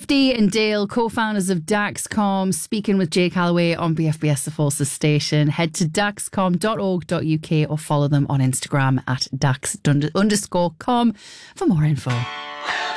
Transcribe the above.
Dee and Dale, co-founders of Daxcom, speaking with Jake Calloway on BFBS The Forces Station. Head to daxcom.org.uk or follow them on Instagram at dax_com for more info.